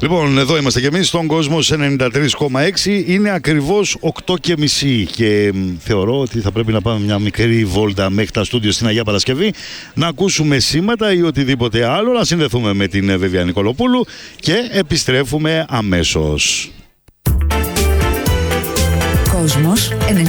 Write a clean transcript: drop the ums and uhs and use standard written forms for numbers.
Λοιπόν, εδώ είμαστε και εμείς στον Κόσμος 93,6. Είναι ακριβώς 8:30 και θεωρώ ότι θα πρέπει να πάμε μια μικρή βόλτα μέχρι τα στούντιο στην Αγία Παρασκευή, να ακούσουμε σήματα ή οτιδήποτε άλλο, να συνδεθούμε με την Βεβία Νικολοπούλου και επιστρέφουμε αμέσως. Κόσμος